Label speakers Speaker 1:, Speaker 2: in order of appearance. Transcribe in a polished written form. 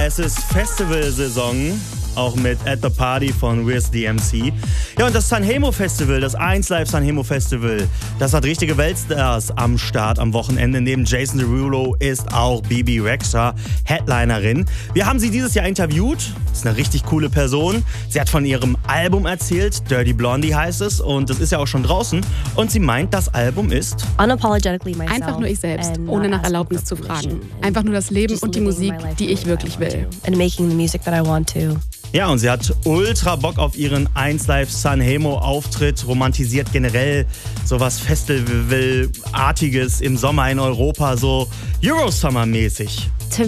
Speaker 1: Es ist Festivalsaison, auch mit At the Party von Wiz DMC. Ja, und das Sanremo Festival, das 1Live Sanremo Festival, das hat richtige Weltstars am Start am Wochenende. Neben Jason Derulo ist auch Bebe Rexha Headlinerin. Wir haben sie dieses Jahr interviewt. Ist eine richtig coole Person. Sie hat von ihrem Album erzählt, Dirty Blondie heißt es, und das ist ja auch schon draußen. Und sie meint, das Album ist
Speaker 2: Einfach nur ich selbst, ohne nach Erlaubnis zu fragen. Einfach nur das Leben und die Musik, die ich wirklich will.
Speaker 1: Ja, und sie hat ultra Bock auf ihren 1Live Sanremo-Auftritt, romantisiert generell sowas Festival-artiges im Sommer in Europa, so Eurosummer-mäßig.